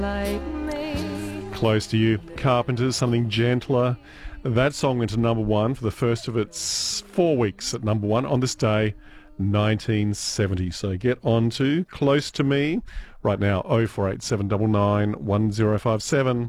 Close to You, Carpenters, something gentler. That song went to number one for the first of its 4 weeks at number one on this day, 1970. So get on to Close to Me right now, 048799 1057.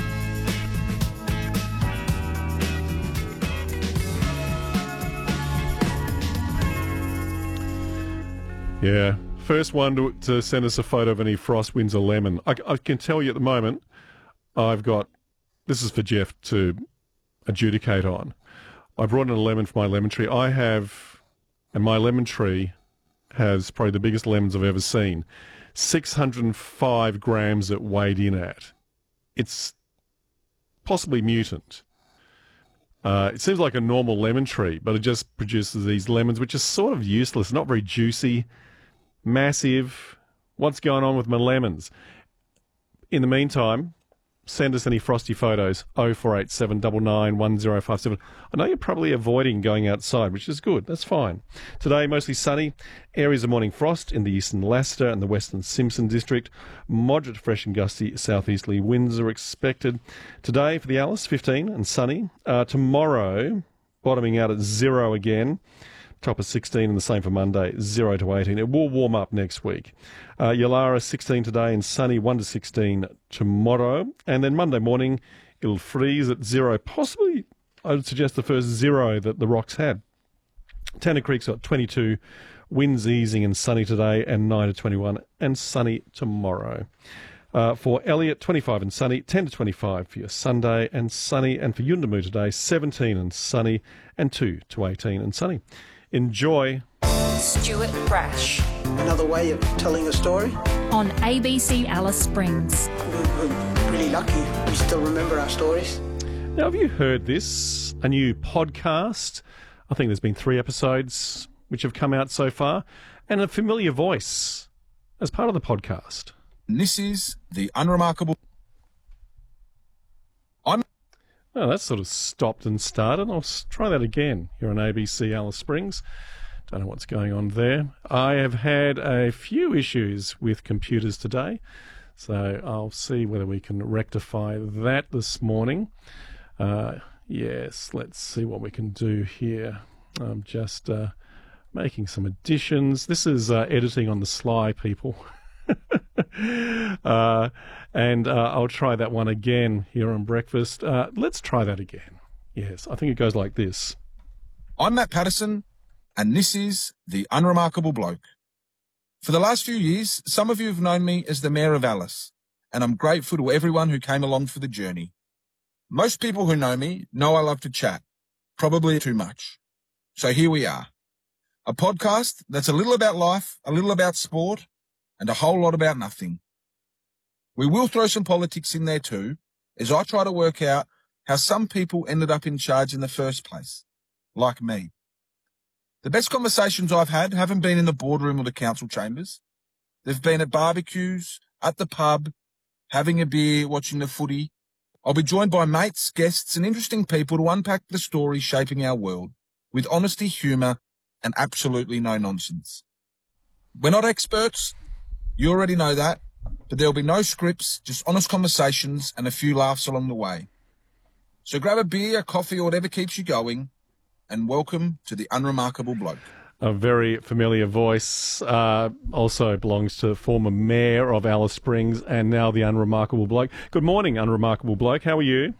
Yeah, first one to send us a photo of any frost, winds, or lemon. I can tell you at the moment, this is for Jeff to adjudicate on. I brought in a lemon for my lemon tree. And my lemon tree has probably the biggest lemons I've ever seen. 605 grams it weighed in at. It's possibly mutant. It seems like a normal lemon tree, but it just produces these lemons, which are sort of useless, not very juicy, massive. What's going on with my lemons? In the meantime, send us any frosty photos, 048799 1057. I know you're probably avoiding going outside, which is good. That's fine. Today, mostly sunny. Areas of morning frost in the eastern Leicester and the western Simpson district. Moderate, fresh and gusty southeasterly winds are expected. Today for the Alice, 15 and sunny. Tomorrow, bottoming out at 0 again. Top of 16 and the same for Monday, 0 to 18. It will warm up next week. Yalara, 16 today and sunny, 1 to 16 tomorrow. And then Monday morning, it'll freeze at 0. Possibly, I would suggest the first 0 that the Rocks had. Tanner Creek's got 22, winds easing and sunny today, and 9 to 21 and sunny tomorrow. For Elliot, 25 and sunny, 10 to 25 for your Sunday and sunny. And for Yuendamu today, 17 and sunny, and 2 to 18 and sunny. Enjoy. Stuart Brash. Another way of telling a story. On ABC Alice Springs. We're pretty lucky. We still remember our stories. Now, have you heard this? A new podcast. I think there's been 3 episodes which have come out so far. And a familiar voice as part of the podcast. This is the unremarkable... Oh, that sort of stopped and started. I'll try that again here on ABC Alice Springs. Don't know what's going on there. I have had a few issues with computers today, so I'll see whether we can rectify that this morning. Yes, let's see what we can do here. I'm just making some additions. This is editing on the sly, people. And I'll try that one again here on breakfast. Let's try that again. Yes, I think it goes like this. I'm Matt Patterson, and this is The Unremarkable Bloke. For the last few years, some of you have known me as the Mayor of Alice, and I'm grateful to everyone who came along for the journey. Most people who know me know I love to chat, probably too much. So here we are. A podcast that's a little about life, a little about sport, and a whole lot about nothing. We will throw some politics in there too, as I try to work out how some people ended up in charge in the first place, like me. The best conversations I've had haven't been in the boardroom or the council chambers. They've been at barbecues, at the pub, having a beer, watching the footy. I'll be joined by mates, guests and interesting people to unpack the stories shaping our world, with honesty, humour and absolutely no nonsense. We're not experts. You already know that, but there'll be no scripts, just honest conversations and a few laughs along the way. So grab a beer, a coffee, or whatever keeps you going, and welcome to The Unremarkable Bloke. A very familiar voice, also belongs to the former mayor of Alice Springs and now the Unremarkable Bloke. Good morning, Unremarkable Bloke. How are you?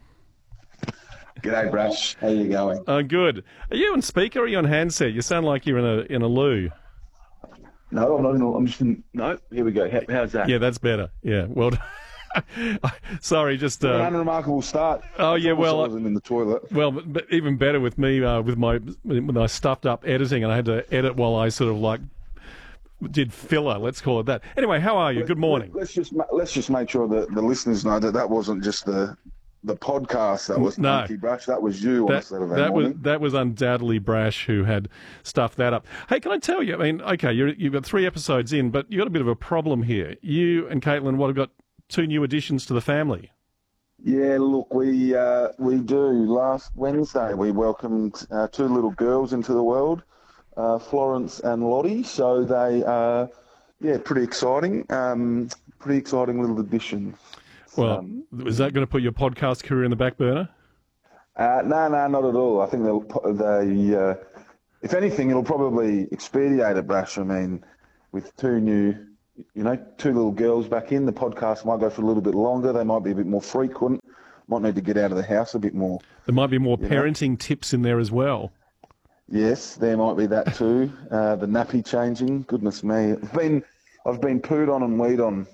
G'day, Brash. How you going? Good. Are you on speaker or are you on handset? You sound like you're in a loo. No, I'm not. I'm just in. No, here we go. How's that? Yeah, that's better. Yeah, well done. Sorry, just... An unremarkable start. Oh, yeah, well... I wasn't in the toilet. Well, but even better with me, with my stuffed up editing, and I had to edit while I sort of like did filler, let's call it that. Anyway, how are you? Good morning. Let's just make sure that the listeners know that wasn't just the podcast that was Monkey Brash. That was you on Saturday morning. That was undoubtedly Brash who had stuffed that up. Hey, can I tell you, I mean, okay, you've got 3 episodes in, but you've got a bit of a problem here. You and Caitlin, have got 2 new additions to the family. Yeah, look, we do. Last Wednesday, we welcomed 2 little girls into the world, Florence and Lottie. So they are, pretty exciting. Pretty exciting little additions. Well, is that going to put your podcast career in the back burner? No, not at all. I think if anything, it'll probably expedite it, Brash. I mean, with two little girls back in, the podcast might go for a little bit longer. They might be a bit more frequent. Might need to get out of the house a bit more. There might be more parenting tips in there as well. Yes, there might be that too. The nappy changing. Goodness me, I've been pooed on and weed on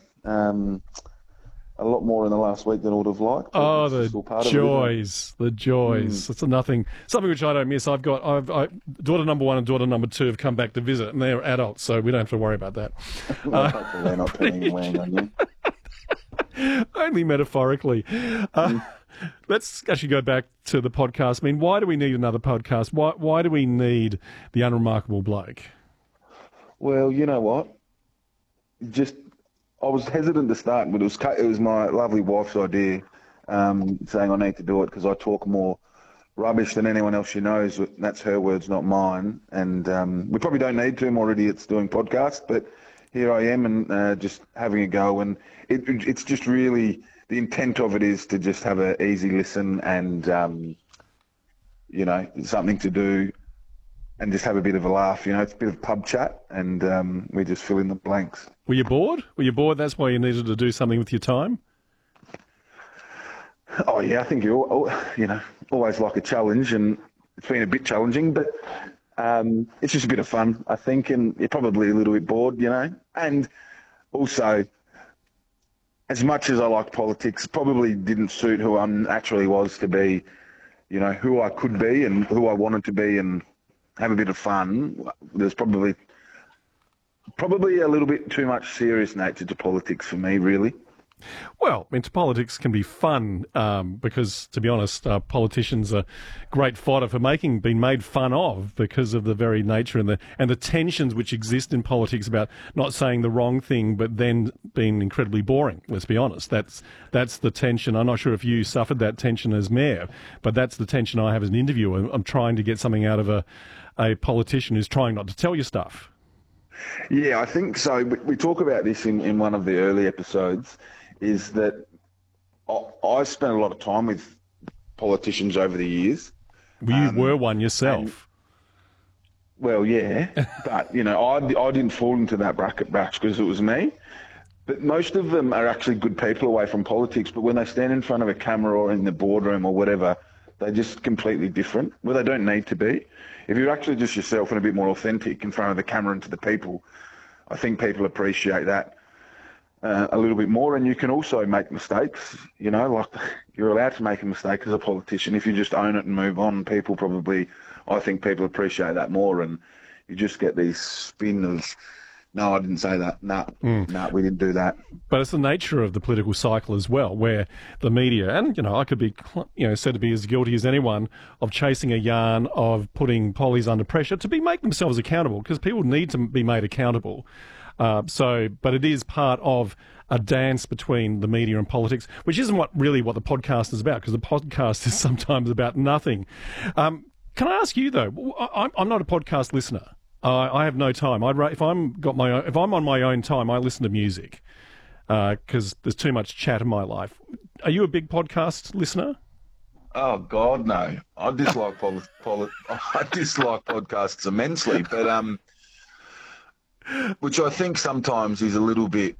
a lot more in the last week than I would have liked. Oh, the joys. It's something which I don't miss. I've daughter number 1 and daughter number 2 have come back to visit, and they're adults, so we don't have to worry about that. Hopefully they're not penning and weighing on you. Only metaphorically. Let's actually go back to the podcast. I mean, why do we need another podcast? Why do we need The Unremarkable Bloke? Well, you know what? I was hesitant to start, but it was my lovely wife's idea, saying I need to do it because I talk more rubbish than anyone else she knows. That's her words, not mine. And we probably don't need 2 more idiots doing podcasts, but here I am and just having a go. And it's just really, the intent of it is to just have an easy listen and, something to do and just have a bit of a laugh. It's a bit of pub chat and we just fill in the blanks. Were you bored? That's why you needed to do something with your time? Oh, yeah, I think you always like a challenge, and it's been a bit challenging, but it's just a bit of fun, I think, and you're probably a little bit bored, And also, as much as I like politics, probably didn't suit who I actually was to be, who I could be and who I wanted to be and have a bit of fun. There's probably a little bit too much serious nature to politics for me, really. Well, politics can be fun because, to be honest, politicians are great fodder for being made fun of because of the very nature and the tensions which exist in politics about not saying the wrong thing but then being incredibly boring. Let's be honest. That's the tension. I'm not sure if you suffered that tension as mayor, but that's the tension I have as an interviewer. I'm trying to get something out of a politician who's trying not to tell you stuff. Yeah, I think so. We talk about this in one of the early episodes, is that I spent a lot of time with politicians over the years. You were one yourself. Well, yeah, but, I didn't fall into that bracket batch because it was me. But most of them are actually good people away from politics, but when they stand in front of a camera or in the boardroom or whatever, they're just completely different, where they don't need to be. If you're actually just yourself and a bit more authentic in front of the camera and to the people, I think people appreciate that a little bit more. And you can also make mistakes, like you're allowed to make a mistake as a politician. If you just own it and move on, I think people appreciate that more. And you just get these spin of, no, I didn't say that. No, we didn't do that. But it's the nature of the political cycle as well, where the media, and, I could be, said to be as guilty as anyone of chasing a yarn, of putting pollies under pressure to make themselves accountable, because people need to be made accountable. But it is part of a dance between the media and politics, which isn't what the podcast is about, because the podcast is sometimes about nothing. Can I ask you, though, I'm not a podcast listener. I have no time. If I'm on my own time, I listen to music because there's too much chat in my life. Are you a big podcast listener? Oh God, no! I dislike I dislike podcasts immensely, but which I think sometimes is a little bit,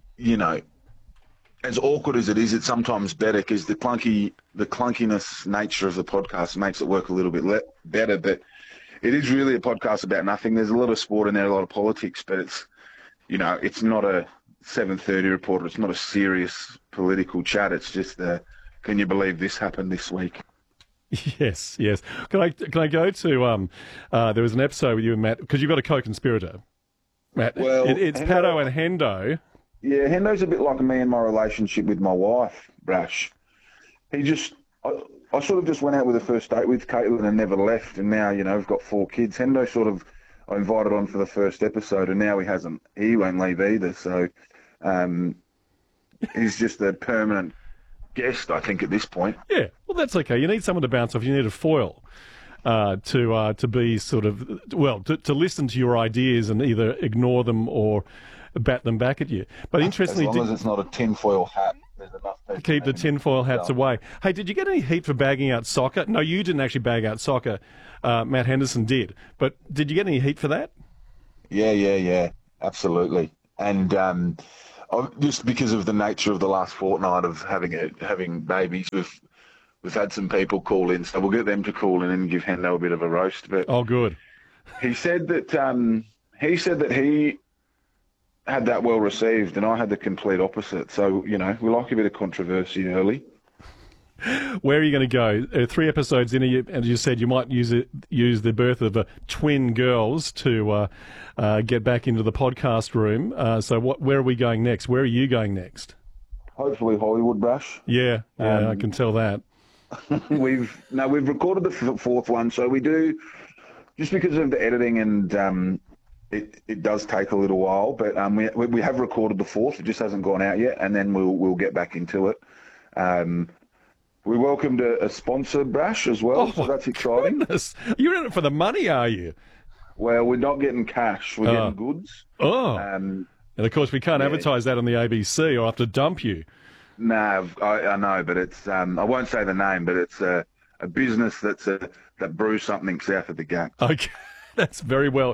as awkward as it is, it's sometimes better because the clunkiness nature of the podcast makes it work a little bit better, but. It is really a podcast about nothing. There's a lot of sport in there, a lot of politics, but it's, it's not a 7:30 report. It's not a serious political chat. It's just can you believe this happened this week? Yes. Can I go to there was an episode with you and Matt, because you've got a co-conspirator, Matt. Well, it's Pato and Hendo. Yeah, Hendo's a bit like me in my relationship with my wife, Brash. I sort of just went out with a first date with Caitlin and never left, and now, we've got 4 kids. Hendo I invited on for the first episode, and now he won't leave either, so he's just a permanent guest, I think, at this point. Yeah, well, that's okay. You need someone to bounce off. You need a foil to be sort of, to listen to your ideas and either ignore them or bat them back at you. But interestingly... As long as it's not a tinfoil hat, there's enough keep the tinfoil hats away. Hey, did you get any heat for bagging out soccer? No, you didn't actually bag out soccer. Matt Henderson did. But did you get any heat for that? Yeah, absolutely. And just because of the nature of the last fortnight of having babies, we've had some people call in, so we'll get them to call in and give Hendo a bit of a roast. But oh, good. He said that he had that well received, and I had the complete opposite. So we like a bit of controversy early. Where are you going to go? 3 episodes in, and you said you might use the birth of twin girls to get back into the podcast room. So where are we going next? Where are you going next? Hopefully Hollywood, Brash. Yeah, I can tell that. We've recorded the fourth one, so we do, just because of the editing and it does take a little while, but we have recorded the fourth. It just hasn't gone out yet, and then we'll get back into it. We welcomed a sponsor, Brash, as well, so that's exciting. Goodness. You're in it for the money, are you? Well, we're not getting cash. We're getting goods. Oh. And, of course, we can't advertise that on the ABC or I'll have to dump you. No, I know, but it's I won't say the name, but it's a business that brews something south of the Gap. Okay. That's very well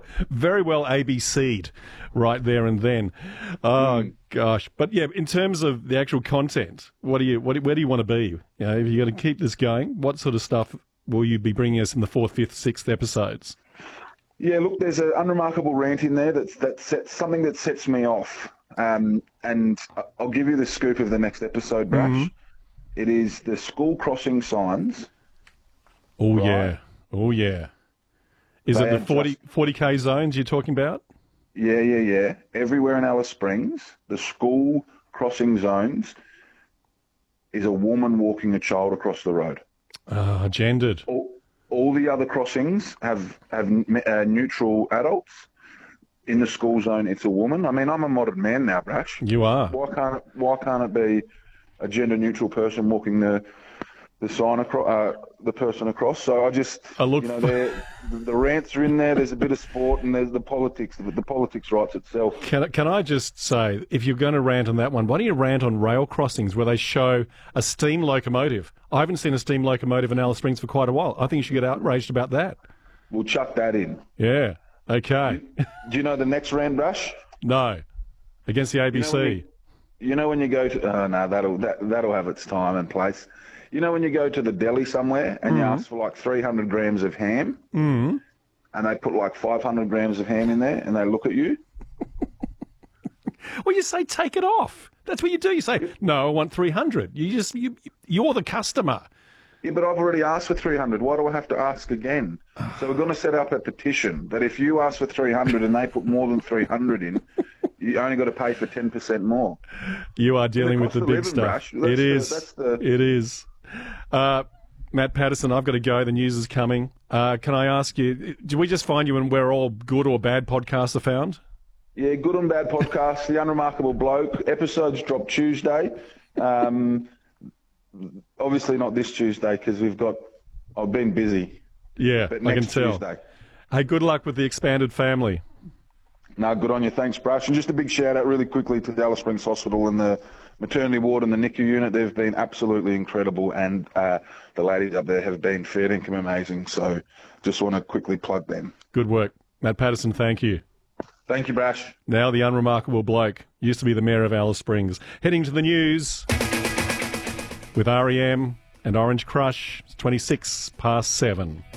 ABC'd right there and then. Oh, gosh. But, yeah, in terms of the actual content, where do you want to be? If you're going to keep this going, what sort of stuff will you be bringing us in the 4th, 5th, 6th episodes? Yeah, look, there's an unremarkable rant in there that's something that sets me off. And I'll give you the scoop of the next episode, Brash. Mm-hmm. It is the school crossing signs. Oh, right? Yeah. Oh, yeah. Is it the 40K zones you're talking about? Yeah. Everywhere in Alice Springs, the school crossing zones is a woman walking a child across the road. Gendered. All the other crossings have neutral adults. In the school zone, it's a woman. I mean, I'm a modern man now, Brash. You are. Why can't it be a gender-neutral person walking the sign across, the person across? So I just, the rants are in there. There's a bit of sport, and there's the politics. The politics writes itself. Can I just say, if you're going to rant on that one, why don't you rant on rail crossings where they show a steam locomotive? I haven't seen a steam locomotive in Alice Springs for quite a while. I think you should get outraged about that. We'll chuck that in. Yeah. Okay. Do you know the next rant, Brash? No. Against the ABC. You know when you go to... Oh, no, that'll have its time and place. You know when you go to the deli somewhere and you ask for like 300 grams of ham and they put like 500 grams of ham in there and they look at you? Well, you say, take it off. That's what you do. You say, no, I want 300. You're the customer. Yeah, but I've already asked for 300. Why do I have to ask again? So we're going to set up a petition that if you ask for 300 and they put more than 300 in, you only got to pay for 10% more. You are dealing with the big stuff. It is. Matt Patterson, I've got to go. The news is coming. Can I ask you, do we just find you in where all good or bad podcasts are found? Yeah, good and bad podcasts. The Unremarkable Bloke. Episodes drop Tuesday. Obviously not this Tuesday because I've been busy. Yeah, but I can tell. Tuesday. Hey, good luck with the expanded family. No, good on you. Thanks, Brash. And just a big shout out really quickly to the Alice Springs Hospital and the maternity ward and the NICU unit. They've been absolutely incredible, and the ladies up there have been fair income amazing. So just want to quickly plug them. Good work. Matt Patterson, thank you. Thank you, Brash. Now the Unremarkable Bloke, used to be the mayor of Alice Springs. Heading to the news with REM and Orange Crush. It's 26 past 7.